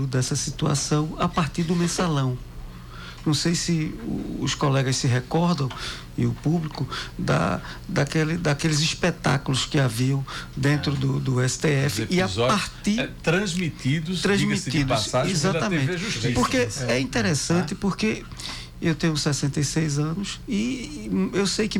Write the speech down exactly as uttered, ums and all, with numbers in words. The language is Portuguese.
do, dessa situação a partir do mensalão. Não sei se os colegas se recordam, e o público, da, daquele, daqueles espetáculos que haviam dentro é. do, do S T F e a partir... É, transmitidos, transmitidos de passagem, exatamente. T V Justiça. Porque é, é interessante, porque eu tenho sessenta e seis anos e eu sei que